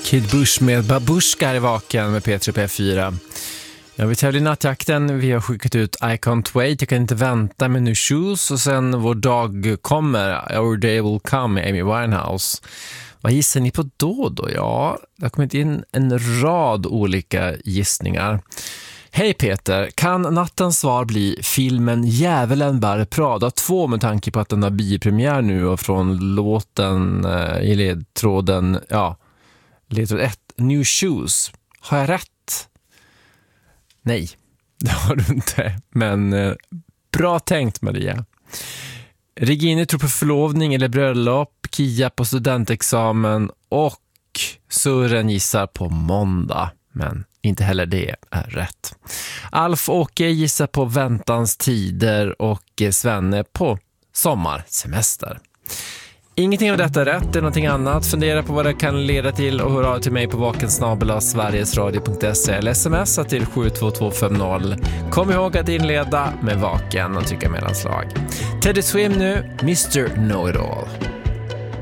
Kid Bush med Babushka i Vaken med P3 P4. Vi tävlar i nattjakten. Vi har skickat ut I Can't Wait, Jag kan inte vänta med New Shoes. Och sen Vår dag kommer, Our Day Will Come med Amy Winehouse. Vad gissar ni på då? Ja, det har kommit in en rad olika gissningar. Hej Peter, kan nattens svar bli filmen Djävulen bär Prada 2 med tanke på att den har biopremiär nu och från låten i ledtråden, ledtråd 1, New Shoes. Har jag rätt? Nej, det har du inte. Men bra tänkt Maria. Regine tror på förlovning eller bröllop, Kia på studentexamen och Sören gissar på måndag. Men inte heller det är rätt. Alf Åke gissar på väntans tider och Svenne på sommarsemester. Ingenting av detta är rätt, det är någonting annat. Fundera på vad det kan leda till och hör av till mig på vakensnabel@sverigesradio.se eller smsa till 72250. Kom ihåg att inleda med Vaken och trycka mellanslag. Teddy Swim nu, Mr. Know-It-All.